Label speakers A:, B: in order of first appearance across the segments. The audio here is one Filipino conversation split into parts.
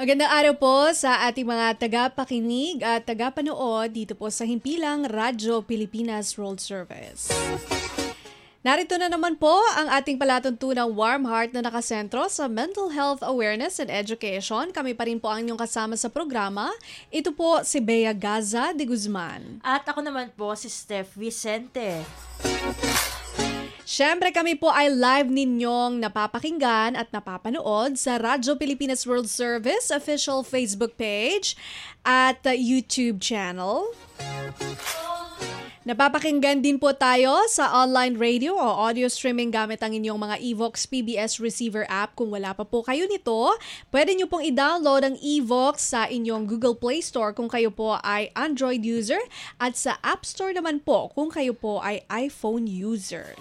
A: Magandang araw po sa ating mga tagapakinig at tagapanood dito po sa Himpilang Radyo Pilipinas World Service. Narito na naman po ang ating palatuntunang Warm Heart na nakasentro sa Mental Health Awareness and Education. Kami pa rin po ang inyong kasama sa programa. Ito po si Bea Gaza de Guzman.
B: At ako naman po si Steph Vicente.
A: Siyempre kami po ay live ninyong napapakinggan at napapanood sa Radyo Pilipinas World Service official Facebook page at YouTube channel. Napapakinggan din po tayo sa online radio o audio streaming gamit ang inyong mga Evox PBS receiver app. Kung wala pa po kayo nito, pwede nyo pong i-download ang Evox sa inyong Google Play Store kung kayo po ay Android user at sa App Store naman po kung kayo po ay iPhone user.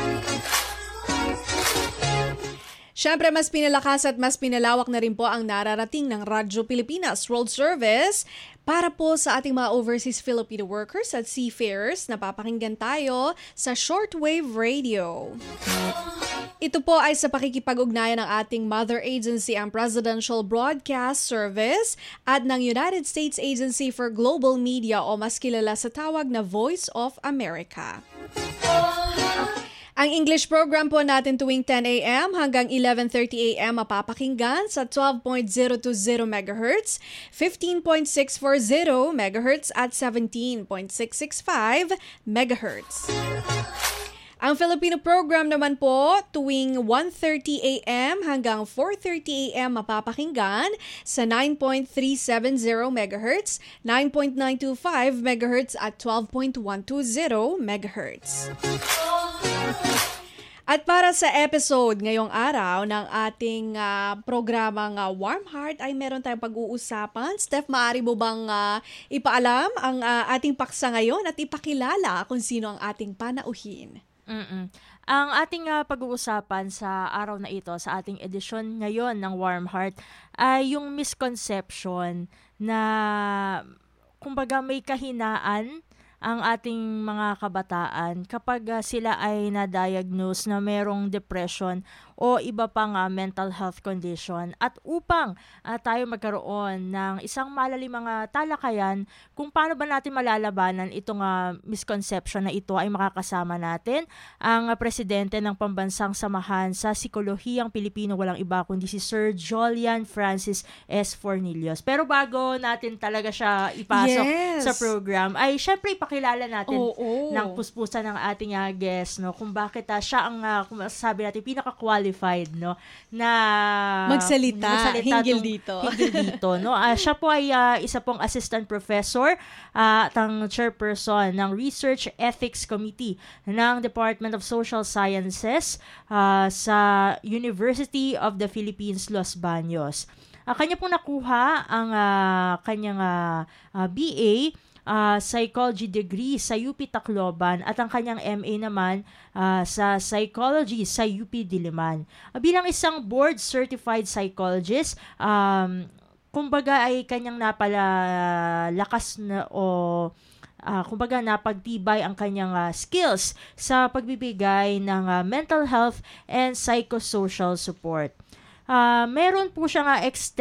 A: Siyempre, mas pinalakas at mas pinalawak na rin po ang nararating ng Radyo Pilipinas World Service para po sa ating mga overseas Filipino workers at seafarers. Napapakinggan tayo sa shortwave radio. Ito po ay sa pakikipag-ugnayan ng ating mother agency, ang Presidential Broadcast Service at ng United States Agency for Global Media o mas kilala sa tawag na Voice of America. Ang English program po natin tuwing 10 a.m. hanggang 11:30 a.m. mapapakinggan sa 12.020 MHz, 15.640 MHz at 17.665 MHz. Ang Filipino program naman po tuwing 1:30 a.m. hanggang 4:30 a.m. mapapakinggan sa 9.370 MHz, 9.925 MHz at 12.120 MHz. At para sa episode ngayong araw ng ating programang Warm Heart ay meron tayong pag-uusapan. Steph, maaari mo bang ipaalam ang ating paksa ngayon at ipakilala kung sino ang ating panauhin?
B: Ang ating pag-uusapan sa araw na ito, sa ating edisyon ngayon ng Warm Heart, ay yung misconception na kumbaga may kahinaan ang ating mga kabataan kapag sila ay na-diagnose na merong depression o iba pang mental health condition. At upang tayo magkaroon ng isang malalimang talakayan kung paano ba natin malalabanan itong misconception na ito, ay makakasama natin ang presidente ng Pambansang Samahan sa Psikolohiyang Pilipino, walang iba kundi si Sir Jolian Francis S. Fornillos. Pero bago natin talaga siya ipasok sa program, ay syempre ipakilala natin ng puspusan ng ating guest, no, kung bakit siya ang sabi natin pinaka-qualified, no, na
A: magsalita hinggil dito,
B: no. Siya po ay isa pong assistant professor at ang chairperson ng Research Ethics Committee ng Department of Social Sciences sa University of the Philippines, Los Baños. Kanya pong nakuha ang kanyang BA Psychology degree sa UP Tacloban at ang kanyang MA naman sa Psychology sa UP Diliman. Bilang isang board-certified psychologist, kumbaga ay kanyang napalakas na kumbaga napagtibay ang kanyang skills sa pagbibigay ng mental health and psychosocial support. Meron po siyang